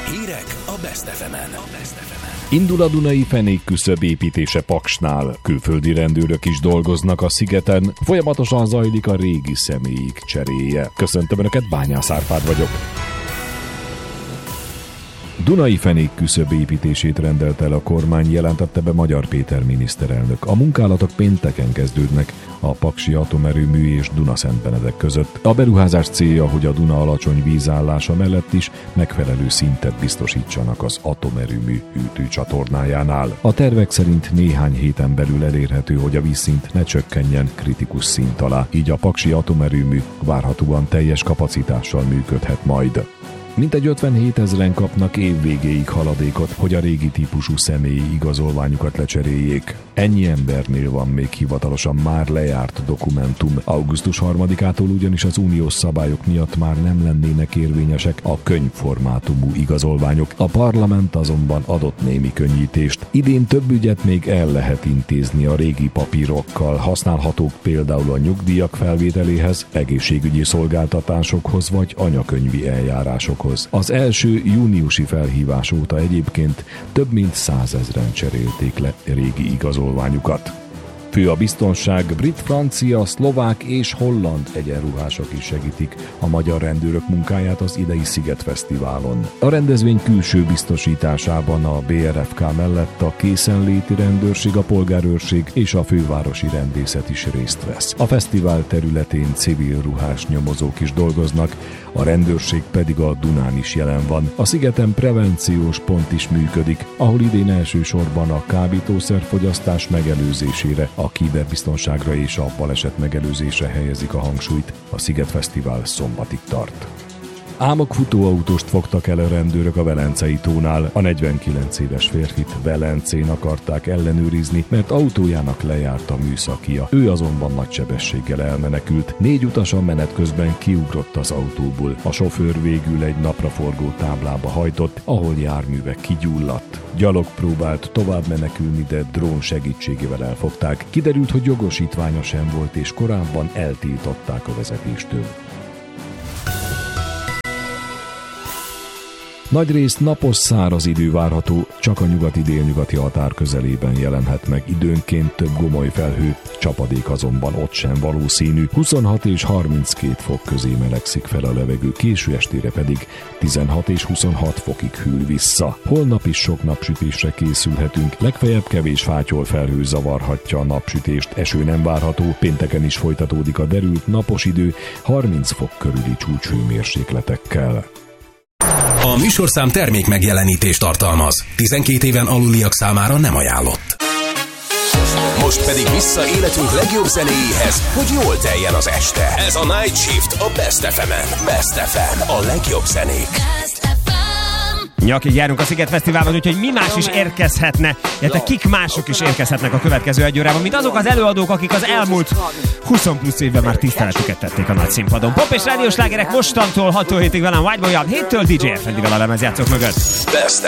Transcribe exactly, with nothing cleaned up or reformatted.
Hírek a Best ef emen. Indul a Dunai fenék küszöb építése Paksnál. Külföldi rendőrök is dolgoznak a szigeten. Folyamatosan zajlik a régi személyik cseréje. Köszöntöm Önöket, Bányász Árpád vagyok. Dunai fenék küszöb építését rendelt el a kormány, jelentette be Magyar Péter miniszterelnök. A munkálatok pénteken kezdődnek a paksi atomerőmű és Dunaszentbenedek között. A beruházás célja, hogy a Duna alacsony vízállása mellett is megfelelő szintet biztosítsanak az atomerőmű hűtőcsatornájánál. A tervek szerint néhány héten belül elérhető, hogy a vízszint ne csökkenjen kritikus szint alá, így a paksi atomerőmű várhatóan teljes kapacitással működhet majd. Mintegy ötvenhét ezren kapnak év végéig haladékot, hogy a régi típusú személyi igazolványukat lecseréljék. Ennyi embernél van még hivatalosan már lejárt dokumentum. augusztus harmadikától ugyanis az uniós szabályok miatt már nem lennének érvényesek a könyvformátumú igazolványok. A parlament azonban adott némi könnyítést. Idén több ügyet még el lehet intézni a régi papírokkal, használhatók például a nyugdíjak felvételéhez, egészségügyi szolgáltatásokhoz vagy anyakönyvi eljárásokhoz. Az első júniusi felhívás óta egyébként több mint százezren cserélték le régi igazolványukat. Fő a biztonság, brit, francia, szlovák és holland egyenruhások is segítik a magyar rendőrök munkáját az idei Szigetfesztiválon. A rendezvény külső biztosításában a bé er ef ká mellett a készenléti rendőrség, a polgárőrség és a fővárosi rendészet is részt vesz. A fesztivál területén civil ruhás nyomozók is dolgoznak, a rendőrség pedig a Dunán is jelen van. A szigeten prevenciós pont is működik, ahol idén elsősorban a kábítószerfogyasztás megelőzésére, a kiberbiztonságra és a baleset megelőzésre helyezik a hangsúlyt. A Szigetfesztivál szombatig tart. Ámok futóautóst fogtak el a rendőrök a Velencei tónál. A negyvenkilenc éves férfit Velencén akarták ellenőrizni, mert autójának lejárt a műszakia. Ő azonban nagy sebességgel elmenekült. Négy utas a menet közben kiugrott az autóból. A sofőr végül egy napraforgó táblába hajtott, ahol járműve kigyulladt. Gyalog próbált tovább menekülni, de drón segítségével elfogták. Kiderült, hogy jogosítványa sem volt, és korábban eltiltották a vezetéstől. Nagyrészt napos, száraz idő várható, csak a nyugati-délnyugati határ közelében jelenhet meg időnként több gomoly felhő, csapadék azonban ott sem valószínű. huszonhat és harminckét fok közé melegszik fel a levegő, késő estére pedig tizenhat és huszonhat fokig hűl vissza. Holnap is sok napsütésre készülhetünk, legfeljebb kevés fátyol felhő zavarhatja a napsütést, eső nem várható, pénteken is folytatódik a derült napos idő, harminc fok körüli csúcshőmérsékletekkel. A műsorszám termék megjelenítést tartalmaz. tizenkét éven aluliak számára nem ajánlott. Most pedig vissza életünk legjobb zenéjéhez, hogy jól teljen az este. Ez a Night Shift a Best ef emen. Best ef em, a legjobb zenék. Nyakig járunk a Szigetfesztiválon, úgyhogy mi más is érkezhetne, illetve kik mások is érkezhetnek a következő egy órában, mint azok az előadók, akik az elmúlt húsz plusz évben már tiszteletüket tették a nagy színpadon. Pop és rádiós slágerek mostantól hat hétig velem White Boy-jal, héttől dé dzsé ef eddig a lemezjátszók mögött. Best